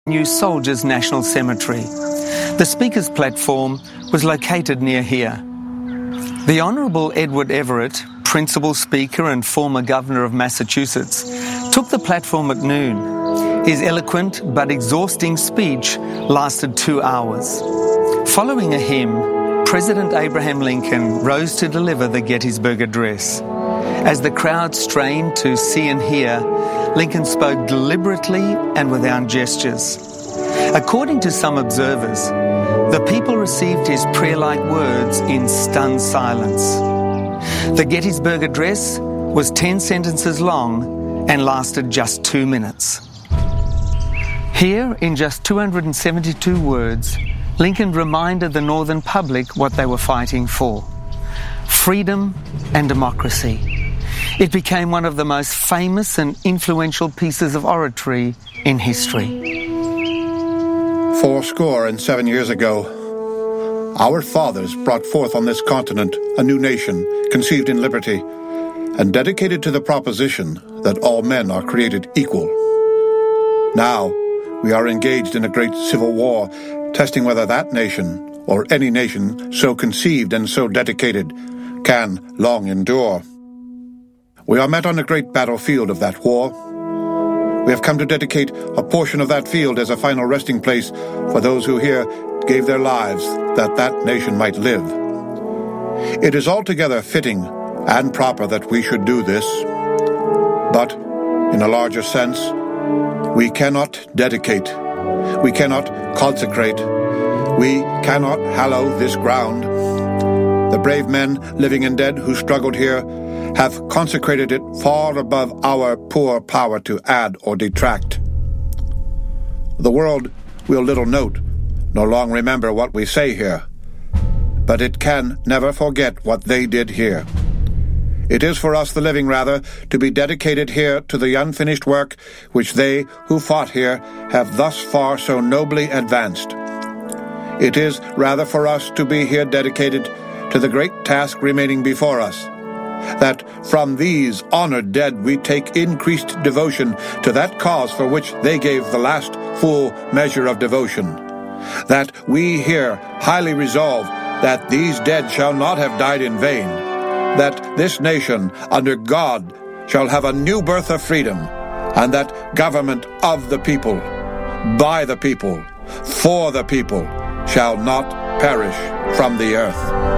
New Soldiers National Cemetery. The Speaker's platform was located near here. The Honourable Edward Everett, Principal Speaker and former Governor of Massachusetts, took the platform at noon. His eloquent but exhausting speech lasted 2 hours. Following a hymn, President Abraham Lincoln rose to deliver the Gettysburg Address. As the crowd strained to see and hear, Lincoln spoke deliberately and without gestures. According to some observers, the people received his prayer-like words in stunned silence. The Gettysburg Address was 10 sentences long and lasted just 2 minutes. Here, in just 272 words, Lincoln reminded the Northern public what they were fighting for: freedom and democracy. It became one of the most famous and influential pieces of oratory in history. 77 years ago, our fathers brought forth on this continent a new nation conceived in liberty and dedicated to the proposition that all men are created equal. Now, we are engaged in a great civil war, testing whether that nation, or any nation so conceived and so dedicated, can long endure. We are met on a great battlefield of that war. We have come to dedicate a portion of that field as a final resting place for those who here gave their lives that that nation might live. It is altogether fitting and proper that we should do this. But, in a larger sense, we cannot dedicate, we cannot consecrate, we cannot hallow this ground. The brave men, living and dead, who struggled here have consecrated it far above our poor power to add or detract. The world will little note, nor long remember what we say here, but it can never forget what they did here. It is for us, the living rather, to be dedicated here to the unfinished work which they who fought here have thus far so nobly advanced. It is rather for us to be here dedicated to the great task remaining before us, that from these honored dead we take increased devotion to that cause for which they gave the last full measure of devotion, that we here highly resolve that these dead shall not have died in vain, that this nation under God shall have a new birth of freedom, and that government of the people, by the people, for the people, shall not perish from the earth.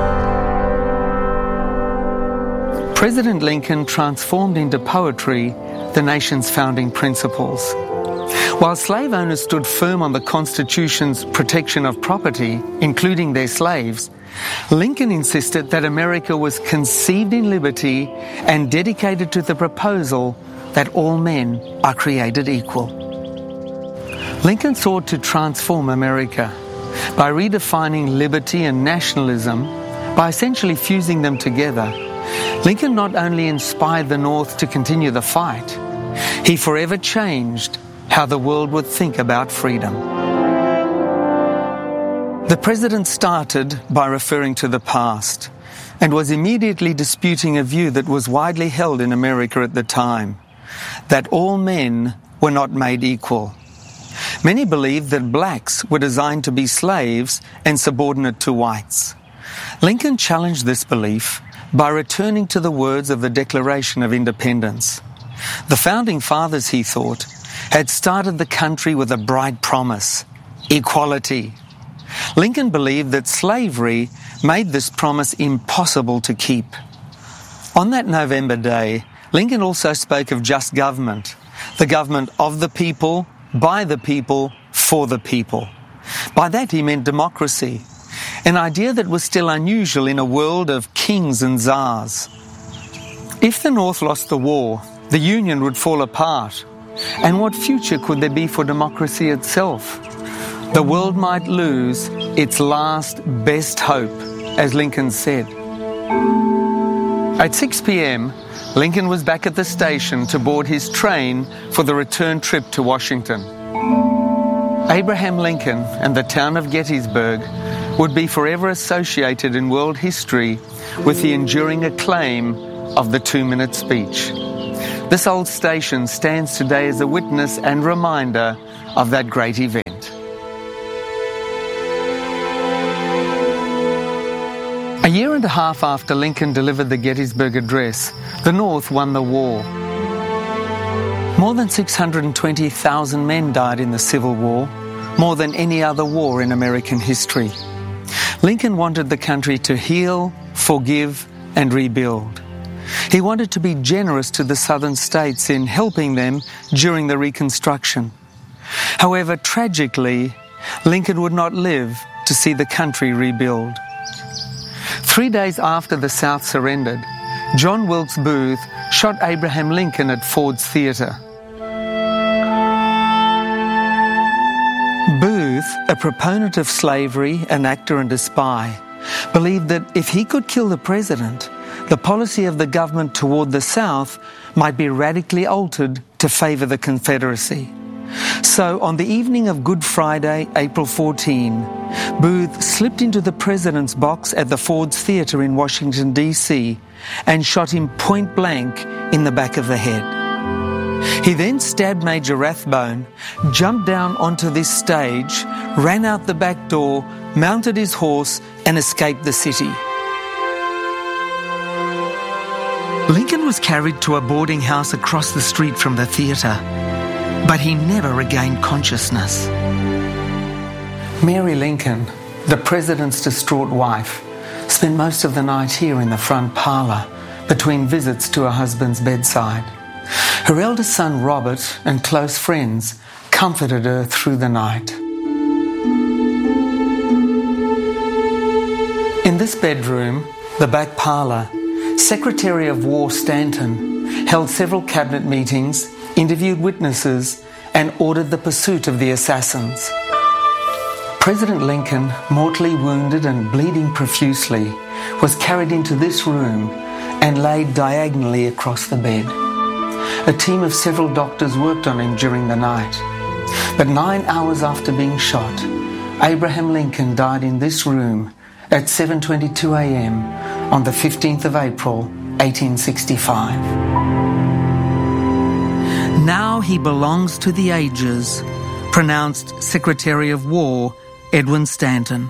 President Lincoln transformed into poetry the nation's founding principles. While slave owners stood firm on the Constitution's protection of property, including their slaves, Lincoln insisted that America was conceived in liberty and dedicated to the proposal that all men are created equal. Lincoln sought to transform America by redefining liberty and nationalism, by essentially fusing them together. Lincoln not only inspired the North to continue the fight, he forever changed how the world would think about freedom. The president started by referring to the past and was immediately disputing a view that was widely held in America at the time, that all men were not made equal. Many believed that blacks were designed to be slaves and subordinate to whites. Lincoln challenged this belief by returning to the words of the Declaration of Independence. The Founding Fathers, he thought, had started the country with a bright promise: equality. Lincoln believed that slavery made this promise impossible to keep. On that November day, Lincoln also spoke of just government, the government of the people, by the people, for the people. By that he meant democracy, an idea that was still unusual in a world of kings and czars. If the North lost the war, the Union would fall apart. And what future could there be for democracy itself? The world might lose its last best hope, as Lincoln said. At 6 p.m., Lincoln was back at the station to board his train for the return trip to Washington. Abraham Lincoln and the town of Gettysburg would be forever associated in world history with the enduring acclaim of the 2-minute speech. This old station stands today as a witness and reminder of that great event. A year and a half after Lincoln delivered the Gettysburg Address, the North won the war. More than 620,000 men died in the Civil War, more than any other war in American history. Lincoln wanted the country to heal, forgive, and rebuild. He wanted to be generous to the southern states in helping them during the Reconstruction. However, tragically, Lincoln would not live to see the country rebuild. 3 days after the South surrendered, John Wilkes Booth shot Abraham Lincoln at Ford's Theatre. Booth, a proponent of slavery, an actor and a spy, believed that if he could kill the president, the policy of the government toward the South might be radically altered to favour the Confederacy. So on the evening of Good Friday, April 14, Booth slipped into the president's box at the Ford's Theatre in Washington, D.C. and shot him point blank in the back of the head. He then stabbed Major Rathbone, jumped down onto this stage, ran out the back door, mounted his horse and escaped the city. Lincoln was carried to a boarding house across the street from the theatre, but he never regained consciousness. Mary Lincoln, the president's distraught wife, spent most of the night here in the front parlour between visits to her husband's bedside. Her eldest son Robert and close friends comforted her through the night. In this bedroom, the back parlour, Secretary of War Stanton held several cabinet meetings, interviewed witnesses, and ordered the pursuit of the assassins. President Lincoln, mortally wounded and bleeding profusely, was carried into this room and laid diagonally across the bed. A team of several doctors worked on him during the night. But 9 hours after being shot, Abraham Lincoln died in this room at 7:22 a.m. on the 15th of April, 1865. Now he belongs to the ages, pronounced Secretary of War Edwin Stanton.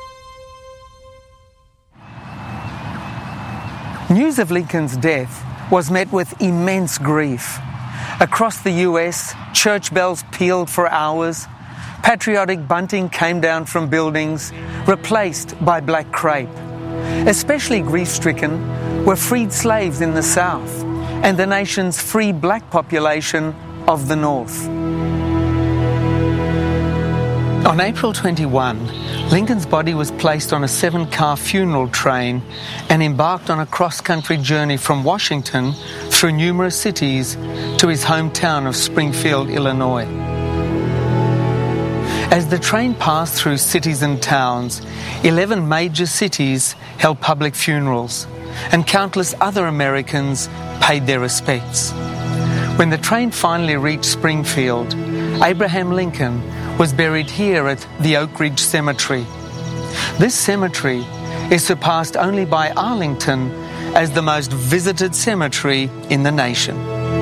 News of Lincoln's death was met with immense grief. Across the US, church bells pealed for hours. Patriotic bunting came down from buildings, replaced by black crepe. Especially grief-stricken were freed slaves in the South and the nation's free black population of the North. On April 21, Lincoln's body was placed on a 7-car funeral train and embarked on a cross-country journey from Washington through numerous cities to his hometown of Springfield, Illinois. As the train passed through cities and towns, 11 major cities held public funerals, and countless other Americans paid their respects. When the train finally reached Springfield, Abraham Lincoln was buried here at the Oak Ridge Cemetery. This cemetery is surpassed only by Arlington as the most visited cemetery in the nation.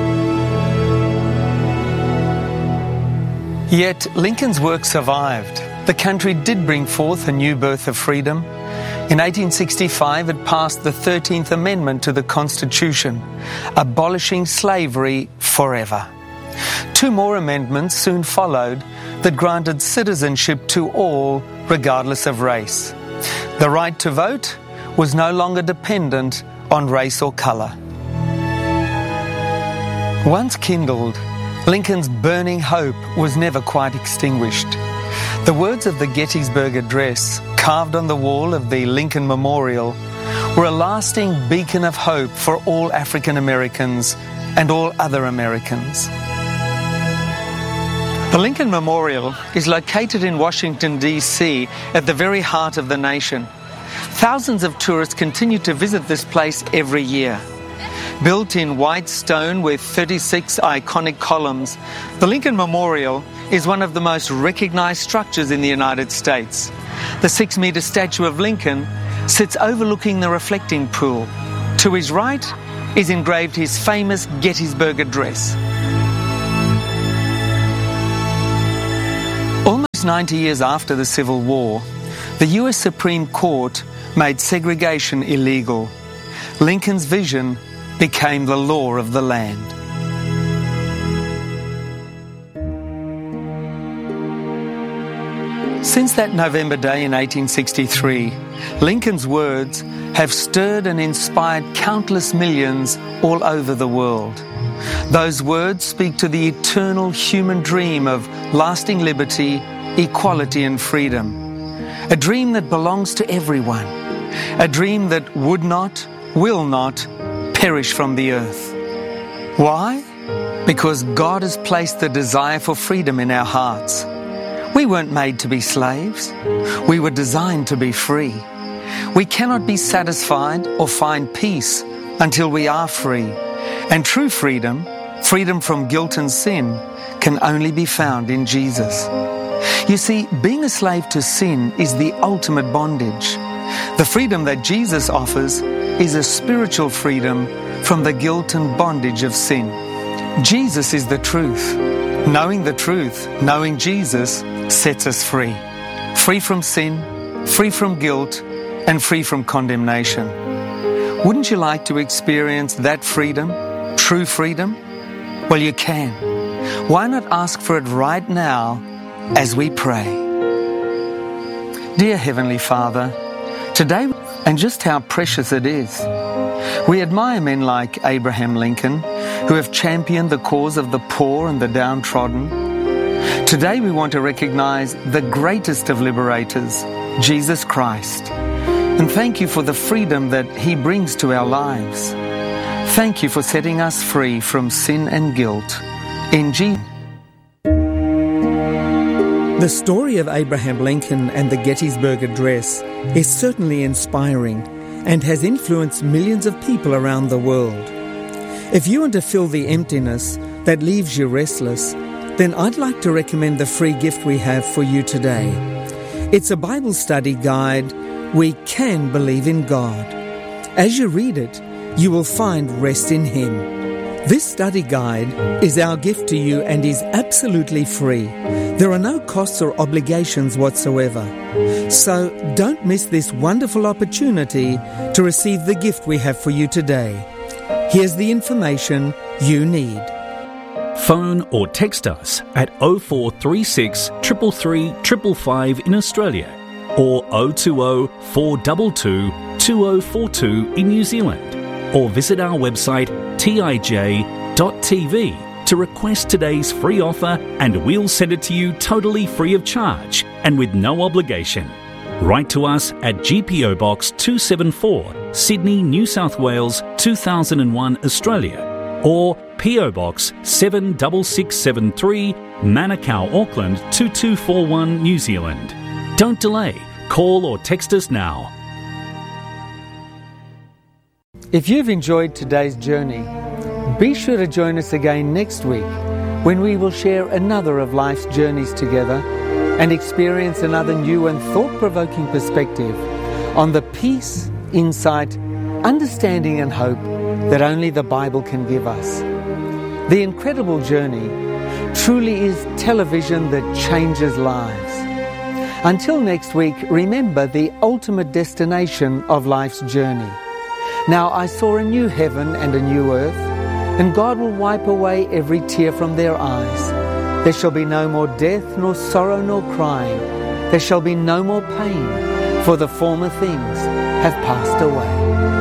Yet Lincoln's work survived. The country did bring forth a new birth of freedom. In 1865, it passed the 13th Amendment to the Constitution, abolishing slavery forever. 2 more amendments soon followed that granted citizenship to all, regardless of race. The right to vote was no longer dependent on race or colour. Once kindled, Lincoln's burning hope was never quite extinguished. The words of the Gettysburg Address, carved on the wall of the Lincoln Memorial, were a lasting beacon of hope for all African Americans and all other Americans. The Lincoln Memorial is located in Washington, D.C., at the very heart of the nation. Thousands of tourists continue to visit this place every year. Built in white stone with 36 iconic columns, the Lincoln Memorial is one of the most recognized structures in the United States. The 6-meter statue of Lincoln sits overlooking the reflecting pool. To his right is engraved his famous Gettysburg Address. 90 years after the Civil War, the US Supreme Court made segregation illegal. Lincoln's vision became the law of the land. Since that November day in 1863, Lincoln's words have stirred and inspired countless millions all over the world. Those words speak to the eternal human dream of lasting liberty, equality and freedom. A dream that belongs to everyone. A dream that would not, will not, perish from the earth. Why? Because God has placed the desire for freedom in our hearts. We weren't made to be slaves. We were designed to be free. We cannot be satisfied or find peace until we are free. And true freedom, freedom from guilt and sin, can only be found in Jesus. You see, being a slave to sin is the ultimate bondage. The freedom that Jesus offers is a spiritual freedom from the guilt and bondage of sin. Jesus is the truth. Knowing the truth, knowing Jesus, sets us free. Free from sin, free from guilt, and free from condemnation. Wouldn't you like to experience that freedom, true freedom? Well, you can. Why not ask for it right now as we pray? Dear Heavenly Father, today, and just how precious it is, we admire men like Abraham Lincoln, who have championed the cause of the poor and the downtrodden. Today we want to recognize the greatest of liberators, Jesus Christ, and thank you for the freedom that He brings to our lives. Thank you for setting us free from sin and guilt. In Jesus. The story of Abraham Lincoln and the Gettysburg Address is certainly inspiring and has influenced millions of people around the world. If you want to fill the emptiness that leaves you restless, then I'd like to recommend the free gift we have for you today. It's a Bible study guide, We Can Believe in God. As you read it, you will find rest in Him. This study guide is our gift to you and is absolutely free. There are no costs or obligations whatsoever. So don't miss this wonderful opportunity to receive the gift we have for you today. Here's the information you need. Phone or text us at 0436 333 555 in Australia or 020 422 2042 in New Zealand, or visit our website tij.tv to request today's free offer, and we'll send it to you totally free of charge and with no obligation. Write to us at GPO Box 274, Sydney, New South Wales 2001, Australia, or PO Box 76673, Manukau, Auckland 2241, New Zealand. Don't delay. Call or text us now. If you've enjoyed today's journey, be sure to join us again next week when we will share another of life's journeys together and experience another new and thought-provoking perspective on the peace, insight, understanding and hope that only the Bible can give us. The incredible journey truly is television that changes lives. Until next week, remember the ultimate destination of life's journey. Now I saw a new heaven and a new earth, and God will wipe away every tear from their eyes. There shall be no more death, nor sorrow, nor crying. There shall be no more pain, for the former things have passed away.